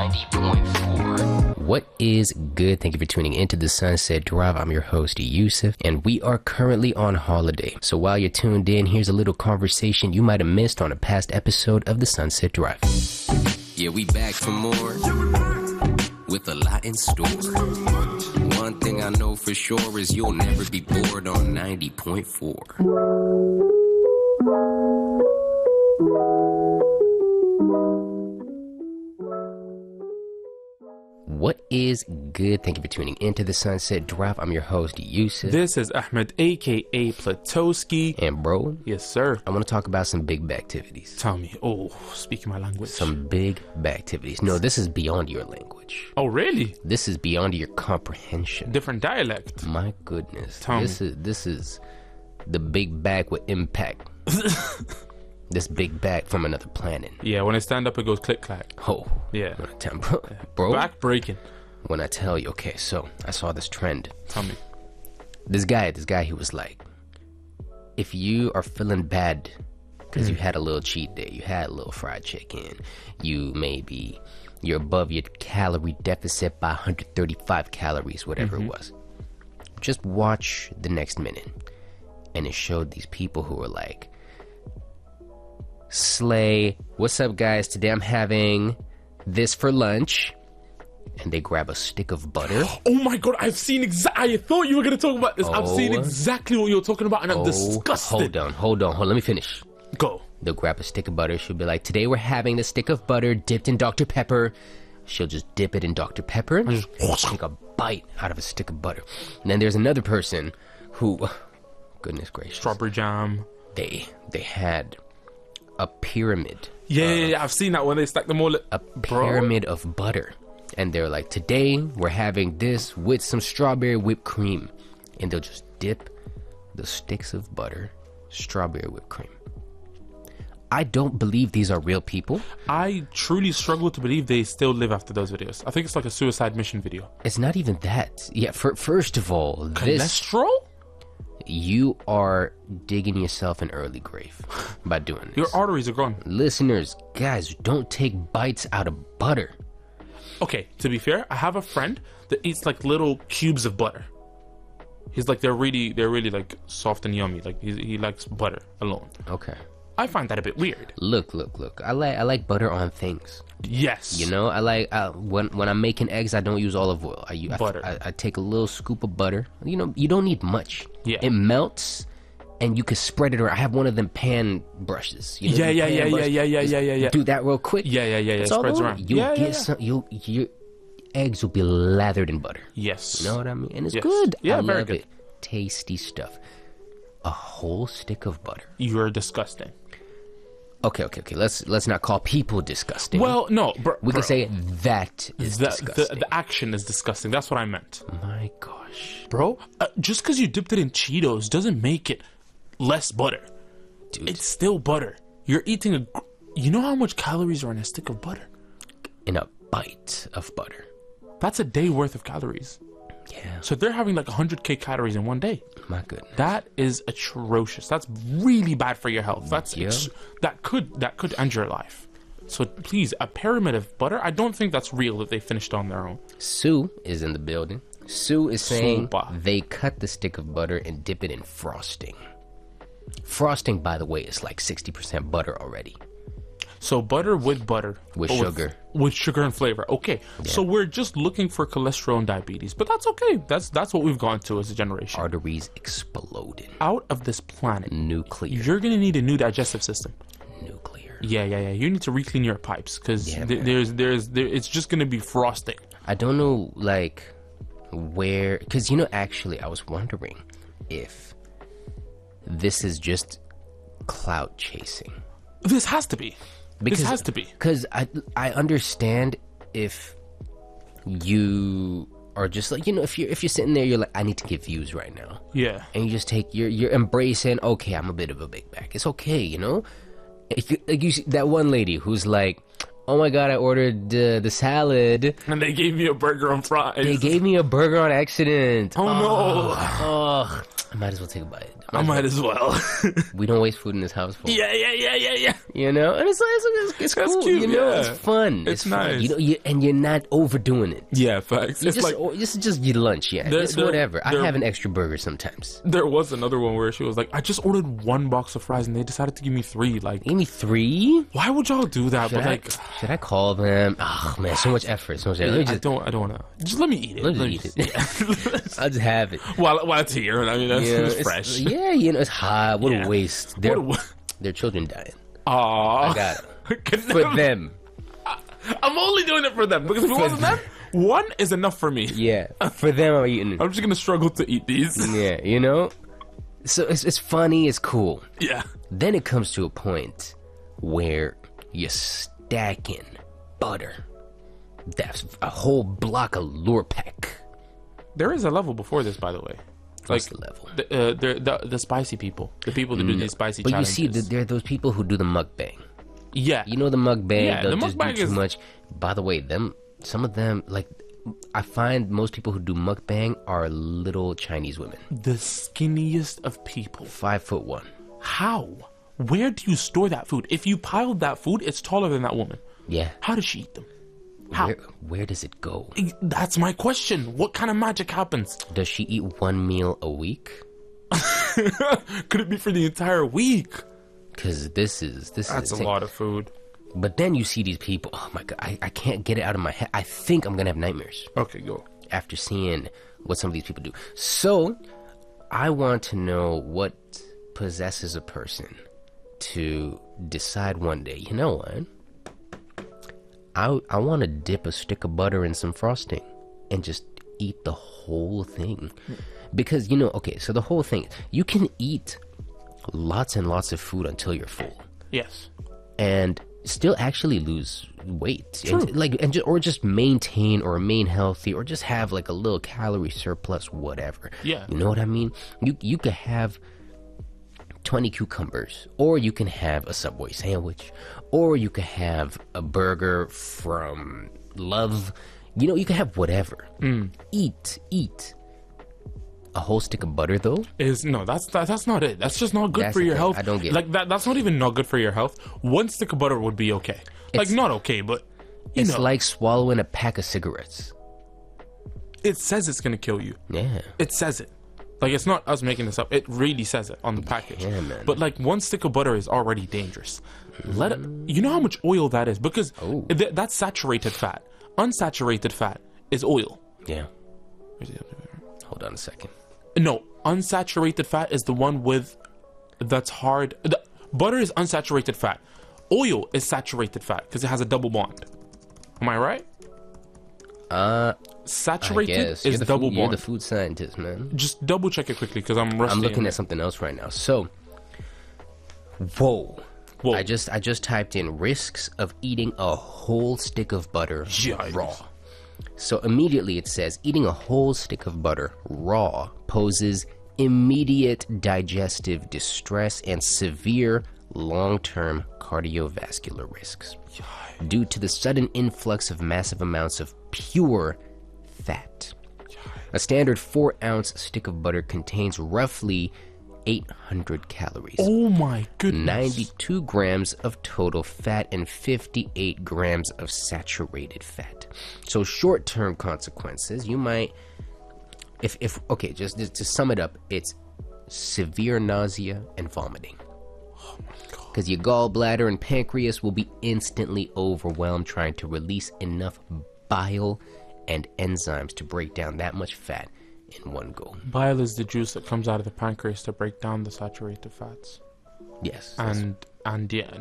90.4. What is good? Thank you for tuning into the Sunset Drive. I'm your host, Yusuf, and we are currently on holiday. So while you're tuned in, here's a little conversation you might have missed on a past episode of the Sunset Drive. Yeah, we back for more with a lot in store. One thing I know for sure is you'll never be bored on 90.4. What is good? Thank you for tuning into the Sunset Drive. I'm your host, Yusuf. This is Ahmed, a.k.a. Platowski. And bro, yes, sir. I want to talk about some big activities. Tell me. Oh, speaking my language. Some big activities. No, this is beyond your language. Oh, really? This is beyond your comprehension. Different dialect. My goodness. Tell me. This is the big bag with impact. This big bag from another planet. Yeah, when I stand up, it goes click clack. Oh, yeah. Bro, back breaking. When I tell you, okay, so I saw this trend. Tell me. This guy, he was like, if you are feeling bad because you had a little cheat day, you had a little fried chicken, you're above your calorie deficit by 135 calories, whatever it was. Just watch the next minute. And it showed these people who were like, slay, what's up guys, today I'm having this for lunch, and they grab a stick of butter. Oh my god, I've seen I thought you were going to talk about this. I've seen exactly what you're talking about, and I'm disgusted. Hold on, let me finish. Go. They'll grab a stick of butter. She'll be like, today we're having the stick of butter dipped in Dr. Pepper. She'll just dip it in Dr. Pepper and just take a bite out of a stick of butter. And then there's another person who, goodness gracious, strawberry jam. They had a pyramid. Yeah, I've seen that when they stack them all. A pyramid of butter. And they're like, today we're having this with some strawberry whipped cream. And they'll just dip the sticks of butter, strawberry whipped cream. I don't believe these are real people. I truly struggle to believe they still live after those videos. I think it's like a suicide mission video. It's not even that. Yeah, first of all, cholesterol? You are digging yourself an early grave by doing this. Your arteries are gone. Listeners, guys, don't take bites out of butter. Okay, to be fair, I have a friend that eats like little cubes of butter. He's like, they're really like soft and yummy. Like he likes butter alone. Okay. I find that a bit weird. Look. I like butter on things. Yes. You know, I like when I'm making eggs, I don't use olive oil. I use butter. I take a little scoop of butter. You know, you don't need much. Yeah. It melts, and you can spread it around. I have one of them pan brushes. You know, yeah. Do that real quick. Yeah. Spreads around. You'll get some. Your eggs will be lathered in butter. Yes. You know what I mean? And it's good. Yeah, I very love good. It. Tasty stuff. A whole stick of butter. You're disgusting. Okay. Let's not call people disgusting. Well, no, we can say that is disgusting. The action is disgusting. That's what I meant. My gosh, bro! Just because you dipped it in Cheetos doesn't make it less butter. Dude, it's still butter. You're eating You know how much calories are in a stick of butter? In a bite of butter. That's a day worth of calories. Yeah. So they're having like 100k calories in one day. My goodness. That is atrocious. That's really bad for your health. That could end your life. So please, a pyramid of butter, I don't think that's real that they finished on their own. Sue is in the building. Sue is saying they cut the stick of butter and dip it in frosting. Frosting, by the way, is like 60% butter already. So butter with butter. With sugar. With sugar and flavor. Okay. Yeah. So we're just looking for cholesterol and diabetes. But that's okay. That's what we've gone to as a generation. Arteries exploded. Out of this planet. Nuclear. You're going to need a new digestive system. Nuclear. Yeah. You need to re-clean your pipes. Because it's just going to be frosting. I don't know, like, where... Because, you know, actually, I was wondering if this is just clout chasing. This has to be. Because I understand if you are just like, you know, if you're sitting there, you're like, I need to get views right now. Yeah. And you just take, you're embracing, okay, I'm a bit of a big bag. It's okay, you know? If you see that one lady who's like, oh my god, I ordered the salad. And they gave me a burger on fries. They gave me a burger on accident. Oh no. I might as well take a bite. I might as well. We don't waste food in this household. Yeah. You know, and it's cool. Cute, you know, yeah. it's fun. It's fun. nice. And you're not overdoing it. Yeah, facts. This is just your lunch. Yeah, it's whatever. I have an extra burger sometimes. There was another one where she was like, I just ordered 1 box of fries and they decided to give me 3. Like, give me 3? Why would y'all do that? Should I call them? Oh man, so much effort. I don't want to. Just let me eat it. Let me eat it. I'll just have it while it's here. I mean, it's fresh. Yeah, you know, it's hot. What a waste. Their children dying. Aww. I got it. For them. I'm only doing it for them because if it wasn't them, 1 is enough for me. Yeah, for them I'm eating it. I'm just gonna struggle to eat these. Yeah, you know. So it's funny, it's cool. Yeah. Then it comes to a point where you're stacking butter. That's a whole block of Lurpak. There is a level before this, by the way. What's the level? The spicy people. The people that do these spicy challenges. But you see, there are those people who do the mukbang. Yeah. You know the mukbang? Yeah, they'll the just mukbang do too much. By the way, some of them, like, I find most people who do mukbang are little Chinese women. The skinniest of people. 5'1". How? Where do you store that food? If you piled that food, it's taller than that woman. Yeah. How does she eat them? How? Where does it go? That's my question. What kind of magic happens? Does she eat 1 meal a week? Could it be for the entire week? Because this is That's a lot of food. But then you see these people. Oh my god, I can't get it out of my head. I think I'm gonna have nightmares. Okay, go. After seeing what some of these people do. So I want to know what possesses a person to decide one day, you know what? I want to dip a stick of butter in some frosting and just eat the whole thing. Because, you know, okay, so the whole thing, you can eat lots and lots of food until you're full. Yes. And still actually lose weight. True. Or just maintain or remain healthy or just have like a little calorie surplus, whatever. Yeah. You know what I mean? You could have 20 cucumbers, or you can have a Subway sandwich, or you could have a burger from Love. You know, you can have whatever. Eat. A whole stick of butter, though, that's not it. That's just not good for your health. I don't get like that. That's not even not good for your health. 1 stick of butter would be okay. Like, not okay, but it's like swallowing a pack of cigarettes. It says it's gonna kill you. Yeah, it says it. Like, it's not us making this up. It really says it on the package. Yeah, man. But like 1 stick of butter is already dangerous. You know how much oil that is? Because that's saturated fat. Unsaturated fat is oil. Yeah. Hold on a second. No, unsaturated fat is the one that's hard. Butter is unsaturated fat. Oil is saturated fat because it has a double bond. Am I right? Saturated is double bond. You're the food scientist, man. Just double check it quickly because I'm rusty. I'm looking at something else right now. So, whoa. I just typed in risks of eating a whole stick of butter raw. So immediately it says eating a whole stick of butter raw poses immediate digestive distress and severe long-term cardiovascular risks due to the sudden influx of massive amounts of pure fat. A standard 4-ounce stick of butter contains roughly 800 calories. Oh my goodness. 92 grams of total fat and 58 grams of saturated fat. So short-term consequences, you might, okay, just to sum it up, it's severe nausea and vomiting. Oh my God. Because your gallbladder and pancreas will be instantly overwhelmed trying to release enough bile and enzymes to break down that much fat in one go. Bile is the juice that comes out of the pancreas to break down the saturated fats. Yes. And yeah,